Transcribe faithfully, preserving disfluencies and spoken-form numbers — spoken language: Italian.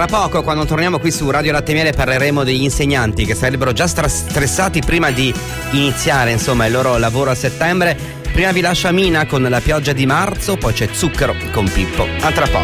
Tra poco, quando torniamo qui su Radio Latte e Miele, parleremo degli insegnanti che sarebbero già stra- stressati prima di iniziare, insomma, il loro lavoro a settembre. Prima vi lascia Mina con La pioggia di marzo, poi c'è Zucchero con Pippo. A tra poco.